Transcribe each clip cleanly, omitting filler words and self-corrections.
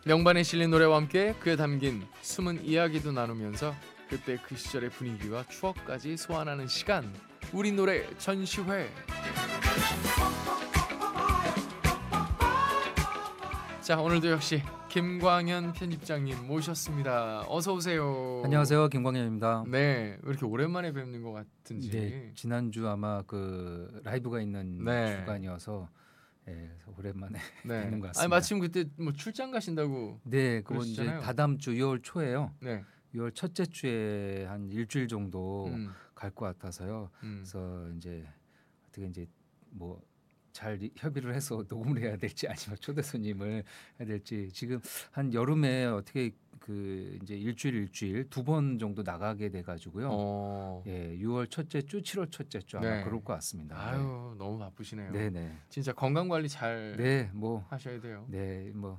명반에 실린 노래와 함께 그에 담긴 숨은 이야기도 나누면서 그때 그 시절의 분위기와 추억까지 소환하는 시간, 우리 노래 전시회. 자, 오늘도 역시 김광현 편집장님 모셨습니다. 어서 오세요. 안녕하세요, 김광현입니다. 네, 왜 이렇게 오랜만에 뵙는 것 같은지. 네, 지난주 아마 그 라이브가 있는 네. 주간이어서 그래서 오랜만에 네. 뵙는 것 같습니다. 아니, 마침 그때 뭐 출장 가신다고. 네, 그건 그러시잖아요. 이제 다다음 주 6월 초에요. 네. 6월 첫째 주에 한 일주일 정도 갈 것 같아서요. 그래서 이제 어떻게 이제 뭐 잘 협의를 해서 녹음을 해야 될지 아니면 초대 손님을 해야 될지 지금 한 여름에 어떻게 그 이제 일주일 두 번 정도 나가게 돼가지고요. 예, 6월 첫째 주, 7월 첫째 주 아마 네. 그럴 것 같습니다. 아유, 너무 바쁘시네요. 네네. 진짜 건강 관리 잘 네, 뭐 하셔야 돼요. 네, 뭐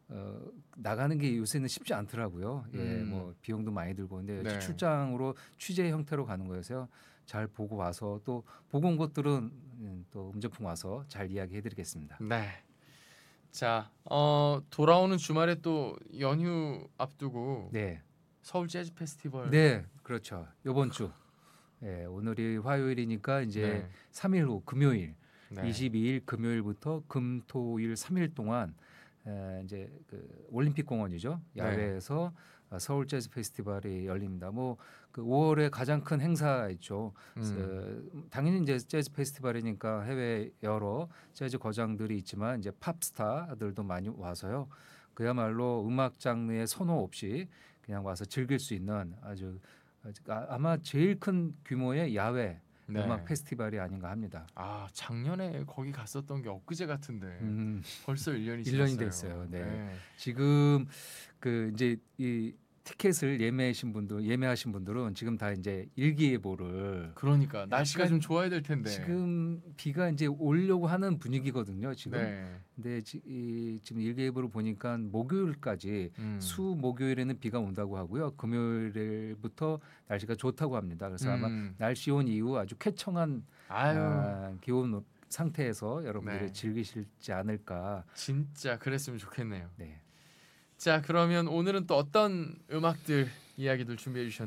나가는 게 요새는 쉽지 않더라고요. 예, 뭐 비용도 많이 들고 근데 네. 출장으로 취재 형태로 가는 거여서요. 잘 보고 와서 또 보고 온 것들은 또 음저풍 와서 잘 이야기해드리겠습니다. 네. 자, 돌아오는 주말에 또 연휴 앞두고 네, 서울 재즈 페스티벌. 네, 그렇죠. 이번 주. 예, 오늘이 화요일이니까 이제 네. 3일 후 금요일, 네. 22일 금요일부터 금토일 3일 동안 이제 그 올림픽 공원이죠. 야외에서 서울 재즈 페스티벌이 열립니다. 뭐 그 5월에 가장 큰 행사 있죠. 당연히 이제 재즈 페스티벌이니까 해외 여러 재즈 거장들이 있지만 이제 팝스타들도 많이 와서요. 그야말로 음악 장르의 선호 없이 그냥 와서 즐길 수 있는 아주 아마 제일 큰 규모의 야외 네. 음악 페스티벌이 아닌가 합니다. 아, 작년에 거기 갔었던 게 엊그제 같은데 벌써 1년이 1년이 지났어요. 됐어요. 네. 지금 그 이제 이 티켓을 예매하신 분들은 지금 다 이제 일기예보를 그러니까 날씨가 약간 좀 좋아야 될 텐데. 지금 비가 이제 오려고 하는 분위기거든요. 지금. 네. 근데 지금 일기예보를 보니까 목요일까지 수 목요일에는 비가 온다고 하고요. 금요일부터 날씨가 좋다고 합니다. 그래서 아마 날씨 온 이후 아주 쾌청한 기온 상태에서 여러분들이 네. 즐기실지 않을까. 진짜 그랬으면 좋겠네요. 네. 자, 그러면 오늘은 또 어떤 음악들 이야기들 준비해 주셨나요?